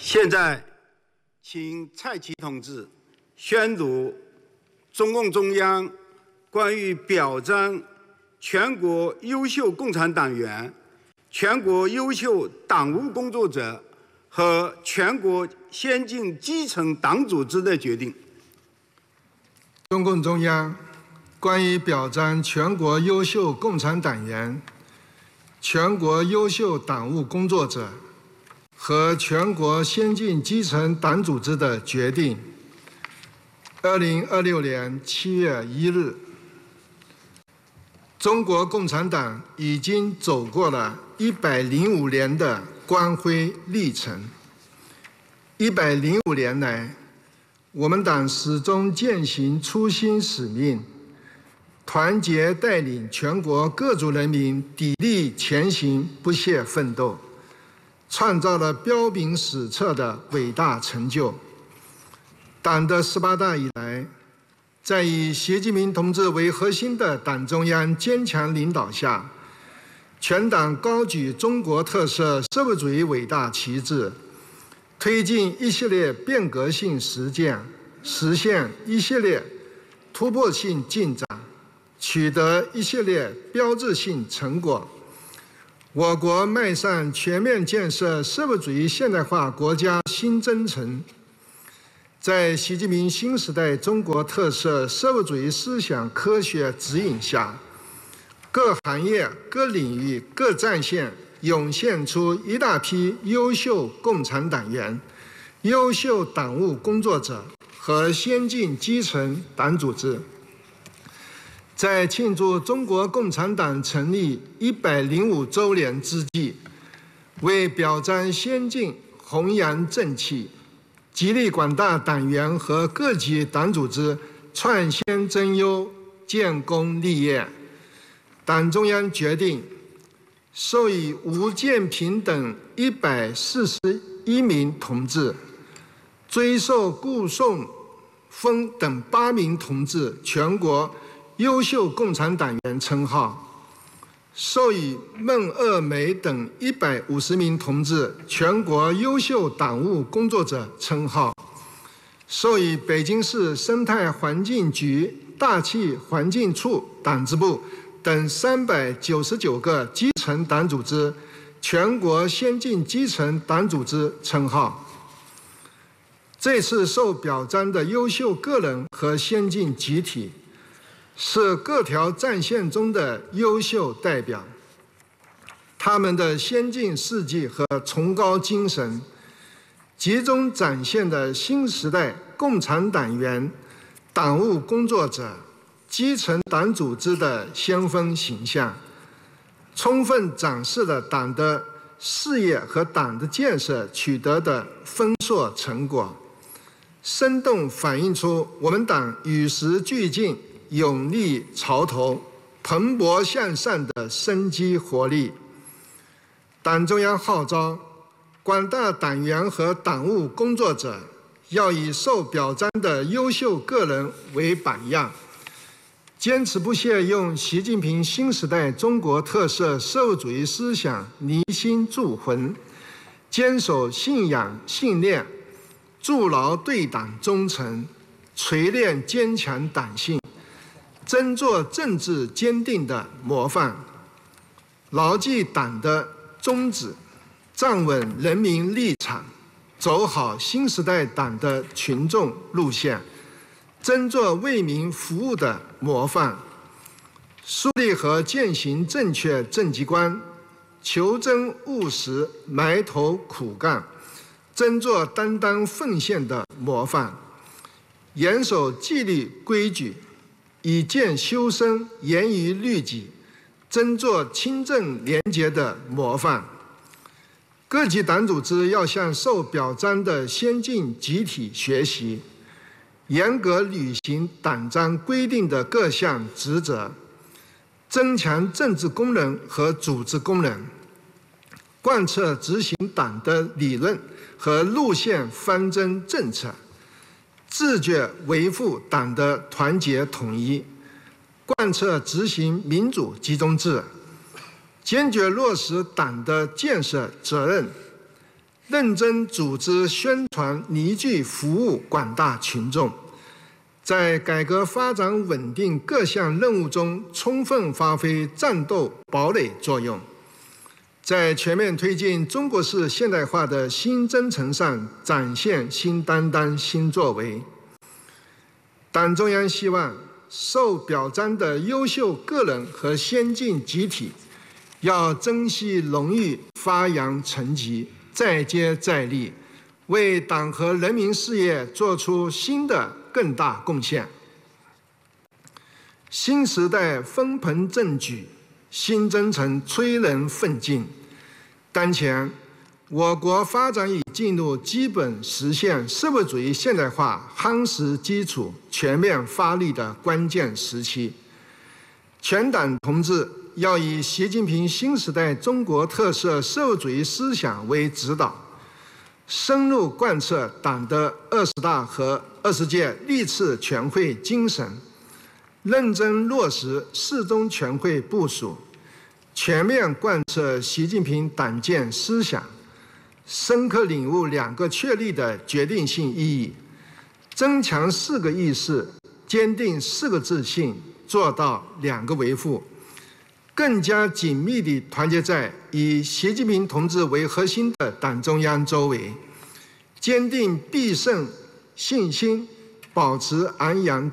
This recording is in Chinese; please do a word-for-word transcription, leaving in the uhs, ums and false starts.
现在，请蔡奇同志宣读中共中央关于表彰全国优秀共产党员、全国优秀党务工作者和全国先进基层党组织的决定。 中共中央关于表彰全国优秀共产党员、全国优秀党务工作者和全国先进基层党组织的决定。二零二六年七月一日，中国共产党已经走过了一百零五年的光辉历程。一百零五年来，我们党始终践行初心使命，团结带领全国各族人民砥砺前行，不懈奋斗，创造了彪炳史册的伟大成就。党的十八大以来，在以习近平同志为核心的党中央坚强领导下，全党高举中国特色社会主义伟大旗帜，推进一系列变革性实践，实现一系列突破性进展，取得一系列标志性成果。我国迈上全面建设社会主义现代化国家新征程。在习近平新时代中国特色社会主义思想科学指引下，各行业、各领域、各战线涌现出一大批优秀共产党员、优秀党务工作者和先进基层党组织。在庆祝中国共产党成立一百零五周年之际，为表彰先进、弘扬正气，激励广大党员和各级党组织创新增优、建功立业，党中央决定授予吴建平等一百四十一名同志，追授顾颂峰等八名同志全国优秀共产党员称号，授予孟鄂梅等一百五十名同志全国优秀党务工作者称号，授予北京市生态环境局大气环境处党支部等三百九十九个基层党组织全国先进基层党组织称号。这次受表彰的优秀个人和先进集体，是各条战线中的优秀代表，他们的先进事迹和崇高精神，集中展现了新时代共产党员、党务工作者、基层党组织的先锋形象，充分展示了党的事业和党的建设取得的丰硕成果，生动反映出我们党与时俱进、勇立潮头、蓬勃向上的生机活力。党中央号召广大党员和党务工作者要以受表彰的优秀个人为榜样，坚持不懈用习近平新时代中国特色社会主义思想凝心铸魂，坚守信仰信念，筑牢对党忠诚，锤炼坚强党性，争做政治坚定的模范，牢记党的宗旨，站稳人民立场，走好新时代党的群众路线，争做为民服务的模范，树立和践行正确政绩观，求真务实，埋头苦干，争做担当奉献的模范，严守纪律规矩，以谏修身，严于律己，争做清正廉洁的模范。各级党组织要向受表彰的先进集体学习，严格履行党章规定的各项职责，增强政治功能和组织功能，贯彻执行党的理论和路线方针政策，自觉维护党的团结统一，贯彻执行民主集中制，坚决落实党的建设责任， 认真组织宣传，凝聚服务广大群众，在改革发展稳定各项任务中充分发挥战斗堡垒作用，在全面推进中国式现代化的新征程上展现新担当、新作为。党中央希望受表彰的优秀个人和先进集体要珍惜荣誉，发扬成绩，再接再厉，为党和人民事业做出新的更大贡献。新时代风鹏正举，新征程催人奋进。当前，我国发展已进入基本实现社会主义现代化夯实基础、全面发力的关键时期。全党同志要以习近平新时代中国特色社会主义思想为指导，深入贯彻党的二十大和二十届历次全会精神，认真落实四中全会部署，全面贯彻习近平党建思想，深刻领悟两个确立的决定性意义，增强四个意识，坚定四个自信，做到两个维护，更加紧密地团结在以习近平同志为核心的党中央周围，坚定必胜信心，保持昂扬